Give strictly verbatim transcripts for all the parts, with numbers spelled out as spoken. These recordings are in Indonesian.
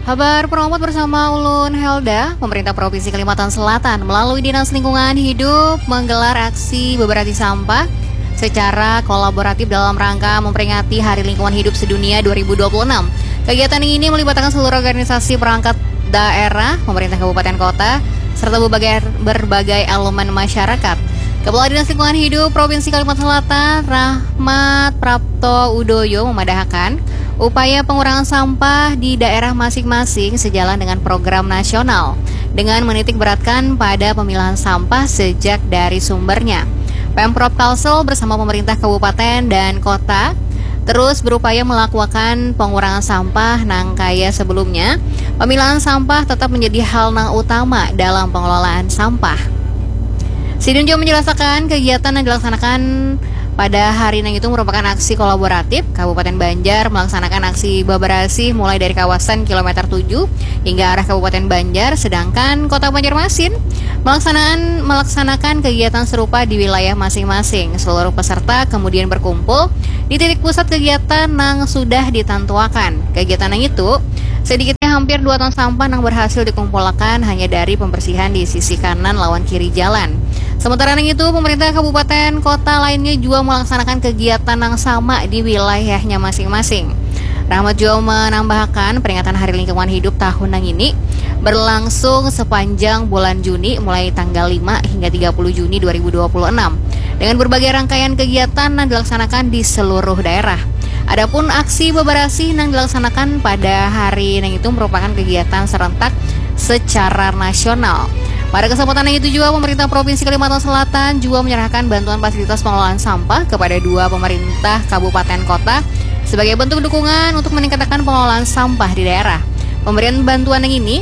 Kabar Promote bersama Ulun Helda. Pemerintah Provinsi Kalimantan Selatan melalui Dinas Lingkungan Hidup menggelar aksi beberati sampah secara kolaboratif dalam rangka memperingati Hari Lingkungan Hidup Sedunia dua ribu dua puluh enam. Kegiatan ini melibatkan seluruh organisasi perangkat daerah, pemerintah kabupaten kota, serta berbagai, berbagai elemen masyarakat. Kepala Dinas Lingkungan Hidup Provinsi Kalimantan Selatan, Rahmat Prapto Udoyo, memadahkan upaya pengurangan sampah di daerah masing-masing sejalan dengan program nasional dengan menitik beratkan pada pemilahan sampah sejak dari sumbernya. Pemprov Kalsel bersama pemerintah kabupaten dan kota terus berupaya melakukan pengurangan sampah nang kaya sebelumnya. Pemilahan sampah tetap menjadi hal nang utama dalam pengelolaan sampah. Sidunjo menjelaskan kegiatan yang dilaksanakan pada hari ini itu merupakan aksi kolaboratif. Kabupaten Banjar melaksanakan aksi babarasi mulai dari kawasan kilometer tujuh hingga arah Kabupaten Banjar, sedangkan Kota Banjarmasin melaksanakan, melaksanakan kegiatan serupa di wilayah masing-masing. Seluruh peserta kemudian berkumpul di titik pusat kegiatan yang sudah ditentukan. Kegiatan yang itu sedikitnya hampir dua ton sampah yang berhasil dikumpulkan hanya dari pembersihan di sisi kanan lawan kiri jalan. Sementara itu, pemerintah kabupaten kota lainnya juga melaksanakan kegiatan yang sama di wilayahnya masing-masing. Rahmat juga menambahkan peringatan Hari Lingkungan Hidup tahun ini berlangsung sepanjang bulan Juni mulai tanggal lima hingga tiga puluh Juni dua ribu dua puluh enam dengan berbagai rangkaian kegiatan yang dilaksanakan di seluruh daerah. Adapun aksi babarasi yang dilaksanakan pada hari ini itu merupakan kegiatan serentak secara nasional. Pada kesempatan itu juga pemerintah Provinsi Kalimantan Selatan juga menyerahkan bantuan fasilitas pengelolaan sampah kepada dua pemerintah kabupaten kota sebagai bentuk dukungan untuk meningkatkan pengelolaan sampah di daerah. Pemberian bantuan yang ini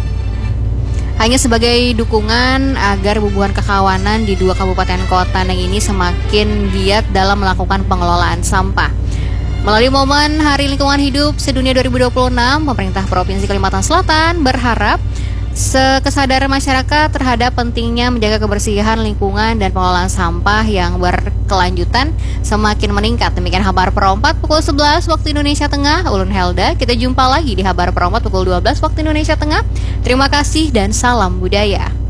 hanya sebagai dukungan agar hubungan kekawanan di dua kabupaten kota yang ini semakin giat dalam melakukan pengelolaan sampah. Melalui momen Hari Lingkungan Hidup Sedunia dua ribu dua puluh enam, pemerintah Provinsi Kalimantan Selatan berharap kesadaran masyarakat terhadap pentingnya menjaga kebersihan lingkungan dan pengelolaan sampah yang berkelanjutan semakin meningkat. Demikian Kabar Perempat pukul sebelas waktu Indonesia Tengah. Ulun Helda, kita jumpa lagi di Kabar Perempat pukul dua belas waktu Indonesia Tengah. Terima kasih dan salam budaya.